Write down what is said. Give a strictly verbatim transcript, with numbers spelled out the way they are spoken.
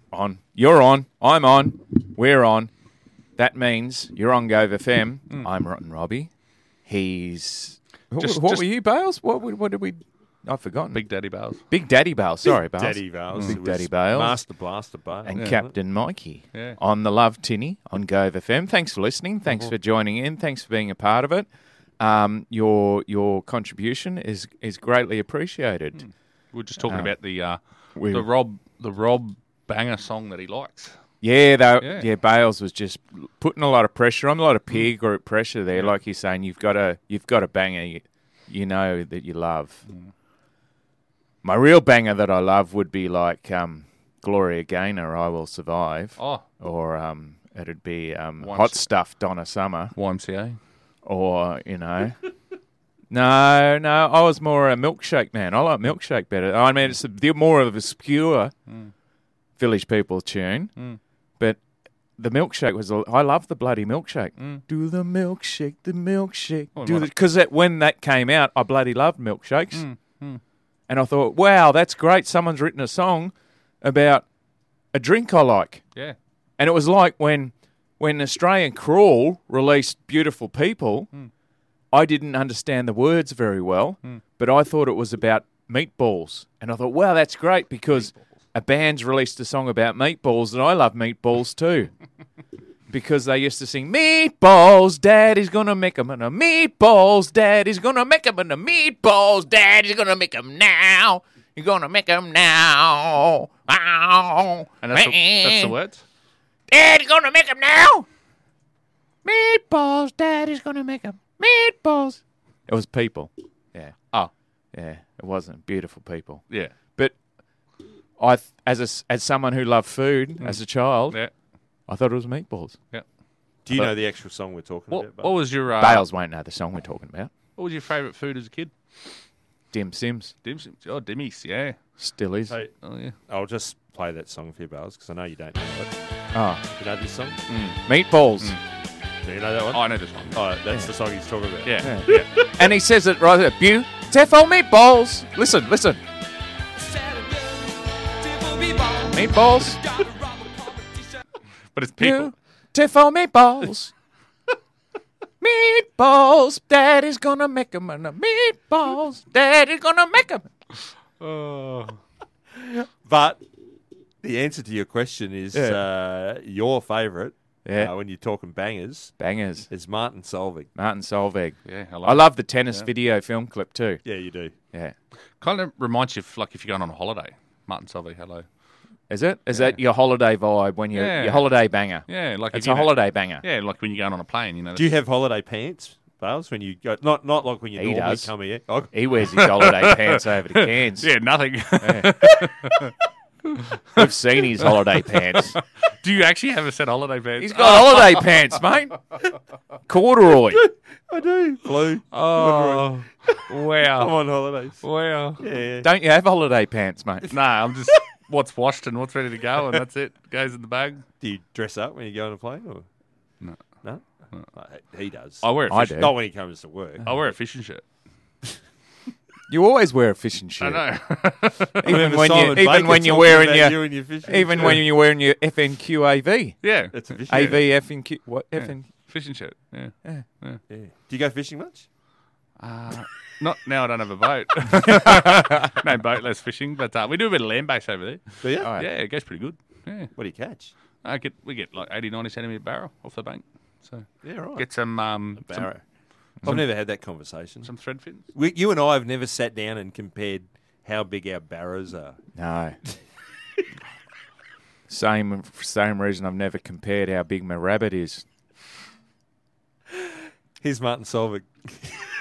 On. You're on. I'm on. We're on. That means you're on Gove F M. Mm. I'm Rotten Robbie. He's... Just, what just, were you, Bales? What, what did we... I've forgotten. Big Daddy Bales. Big Daddy Bales. Sorry, Big Bales. Daddy Bales. Big Daddy Bales. Master Blaster Bales. And yeah. Captain Mikey. Yeah. On the Love Tinny on Gove F M. Thanks for listening. Thanks oh. for joining in. Thanks for being a part of it. Um, your your contribution is is greatly appreciated. Mm. We were just talking uh, about the uh, we, the Rob the Rob Banger song that he likes. Yeah, though, yeah, yeah. Bales was just putting a lot of pressure on, a lot of peer mm. group pressure there. Yeah. Like you're saying, you've got a you've got a banger you, you know that you love. Mm. My real banger that I love would be like um, Gloria Gaynor, I Will Survive. Oh. Or um, it'd be um, Hot Stuff, Donna Summer. Y M C A. Or, you know. no, no, I was more a Milkshake man. I like Milkshake better. I mean, it's a, more of a obscure mm. Village People tune. Mm. But the Milkshake was, a, I love the bloody Milkshake. Mm. Do the milkshake, the milkshake. Oh, Because when that came out, I bloody loved milkshakes. Mm. Mm. And I thought, wow, that's great. Someone's written a song about a drink I like. Yeah. And it was like when when Australian Crawl released Beautiful People, mm. I didn't understand the words very well, mm. but I thought it was about meatballs. And I thought, wow, that's great because meatballs. a band's released a song about meatballs, and I love meatballs too. Because they used to sing, meatballs, Daddy's gonna make 'em, and a meatballs, Daddy's gonna make 'em, and a meatballs, Daddy's gonna make 'em now. You're gonna make 'em now. Ow. And that's the, that's the words? Daddy's gonna make 'em now. Meatballs, Daddy's gonna make 'em. Meatballs. It was people. Yeah. Oh. Yeah, it wasn't beautiful people. Yeah. But I, as a, as someone who loved food mm. as a child, yeah. I thought it was meatballs. Yeah. Do you know the actual song we're talking what, about? What was your... Uh, Bales won't know the song we're talking about. What was your favourite food as a kid? Dim Sims. Dim Sims. Oh, Dimmies, yeah. Still is. Hey, oh, yeah. I'll just play that song for you, Bales, because I know you don't know it. Oh. You know this song? Mm. Meatballs. Mm. Do you know that one? Oh, I know this one. Oh, that's yeah. the song he's talking about. Yeah. yeah. yeah. And he says it right there. Beautiful meatballs. Listen, listen. Meatballs. But it's people. Beautiful meatballs. Meatballs. Daddy's gonna make 'em, and the meatballs. Daddy's gonna make 'em. Oh. But the answer to your question is yeah. uh, your favourite. Yeah. Uh, when you're talking bangers. Bangers. Is Martin Solveig. Martin Solveig. Yeah, I, I love the tennis yeah. video film clip too. Yeah, you do. Yeah. Kind of reminds you of like if you're going on a holiday. Martin Solveig, hello. Is it? Is yeah. that your holiday vibe when you're yeah. your holiday banger? Yeah, like it's a know, holiday banger. Yeah, like when you're going on a plane, you know. Do you have holiday pants, Bales, when you go? Not not like when you he normally does. come here. Oh. He wears his holiday pants over the cans. Yeah, nothing. Yeah. We've seen his holiday pants. Do you actually have a set of holiday pants? He's got holiday pants, mate. Corduroy. I do. Blue. Oh, wow. I'm on holidays. Wow. Yeah. Don't you have holiday pants, mate? Nah, I'm just what's washed and what's ready to go, and that's it. Goes in the bag. Do you dress up when you go on a plane? Or? No. No? no. He does. I wear a I fish- do. Not when he comes to work. I wear a fishing shirt. You always wear a fishing shirt. I know. even when you even when you're wearing your, you your even shirt. when you're wearing your F N Q A V. Yeah, it's a fishing A shirt. V F N Q what yeah. F N fishing shirt. Yeah. Yeah. yeah. yeah. Do you go fishing much? Uh, not now. I don't have a boat. No boat, less fishing. But uh, we do a bit of land base over there. Do you? Oh, Yeah, it goes pretty good. Yeah. What do you catch? I get we get like eighty, ninety centimetre barrow off the bank. So Yeah, right. get some um a some, barrow. I've never had that conversation. some thread fins. We, you and I have never sat down and compared how big our barrows are. No. Same same reason I've never compared how big my rabbit is. Here's Martin Solveig.